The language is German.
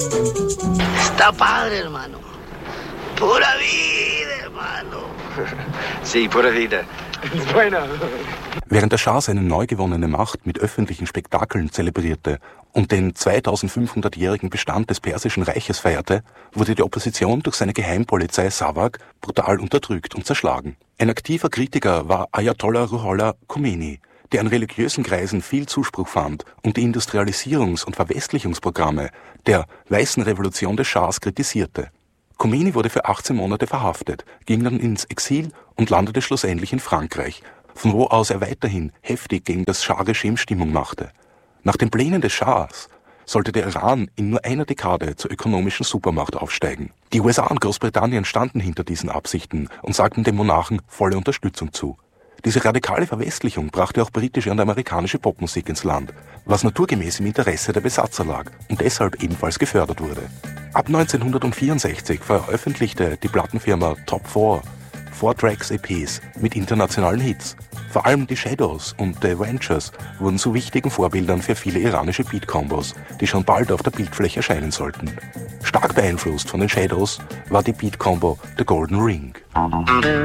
Está padre, hermano. Pura vida, hermano. Sí, pura vida. Bueno. Während der Schah seine neu gewonnene Macht mit öffentlichen Spektakeln zelebrierte und den 2500-jährigen Bestand des Persischen Reiches feierte, wurde die Opposition durch seine Geheimpolizei Savak brutal unterdrückt und zerschlagen. Ein aktiver Kritiker war Ayatollah Ruhollah Khomeini, der in religiösen Kreisen viel Zuspruch fand und die Industrialisierungs- und Verwestlichungsprogramme der Weißen Revolution des Schahs kritisierte. Khomeini wurde für 18 Monate verhaftet, ging dann ins Exil und landete schlussendlich in Frankreich, von wo aus er weiterhin heftig gegen das Schah-Regime Stimmung machte. Nach den Plänen des Schahs sollte der Iran in nur einer Dekade zur ökonomischen Supermacht aufsteigen. Die USA und Großbritannien standen hinter diesen Absichten und sagten dem Monarchen volle Unterstützung zu. Diese radikale Verwestlichung brachte auch britische und amerikanische Popmusik ins Land, was naturgemäß im Interesse der Besatzer lag und deshalb ebenfalls gefördert wurde. Ab 1964 veröffentlichte die Plattenfirma Top 4 4-Tracks-EPs mit internationalen Hits. Vor allem die Shadows und The Ventures wurden zu wichtigen Vorbildern für viele iranische Beat-Kombos, die schon bald auf der Bildfläche erscheinen sollten. Stark beeinflusst von den Shadows war die Beat-Combo The Golden Ring.